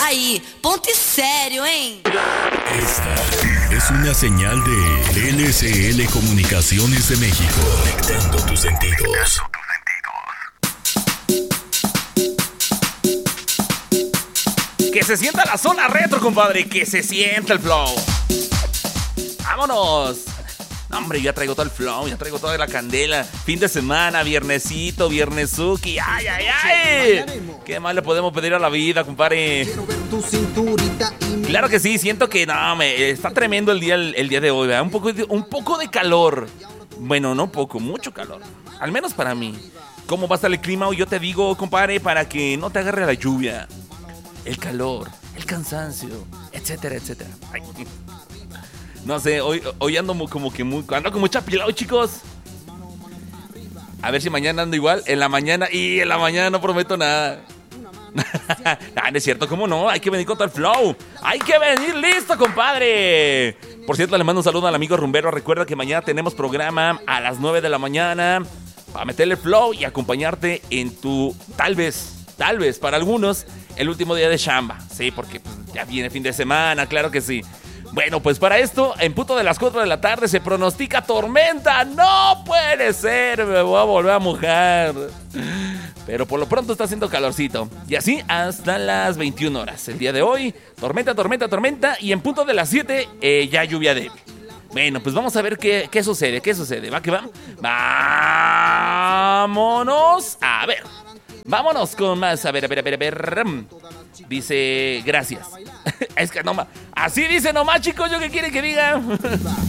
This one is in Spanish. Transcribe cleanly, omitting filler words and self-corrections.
aí, ponto sério, hein? Esta es una señal de LCL Comunicaciones de México. Conectando tus sentidos. Que se sienta la zona retro, compadre. Que se sienta el flow. ¡Vámonos! No, hombre, ya traigo todo el flow, ya traigo toda la candela. Fin de semana, viernesito, viernesuki. ¡Ay, ay, ay! ¿Qué más le podemos pedir a la vida, compadre? Claro que sí, siento que no, está tremendo el día de hoy, ¿verdad? Un poco de calor. Bueno, no poco, mucho calor. Al menos para mí. ¿Cómo va a estar el clima hoy? Yo te digo, compadre, para que no te agarre la lluvia, el calor, el cansancio, etcétera, etcétera. Ay. No sé, hoy ando ando como chapilao, chicos. A ver si mañana ando igual. En la mañana no prometo nada. No es cierto, ¿cómo no? Hay que venir con todo el flow. Hay que venir listo, compadre. Por cierto, le mando un saludo al amigo rumbero. Recuerda que mañana tenemos programa a las 9 de la mañana para meterle flow y acompañarte en tu, tal vez, para algunos, el último día de chamba. Sí, porque pues, ya viene fin de semana, claro que sí. Bueno, pues para esto, en punto de las 4 de la tarde se pronostica tormenta. ¡No puede ser! Me voy a volver a mojar. Pero por lo pronto está haciendo calorcito. Y así hasta las 21 horas. El día de hoy, tormenta. Y en punto de las 7, ya lluvia débil. Bueno, pues vamos a ver qué sucede. ¿Va que va? ¡Vámonos! A ver. Vámonos con más. A ver. Dice, gracias. Es que no más. Así dice nomás, chicos, ¿yo qué quiere que diga?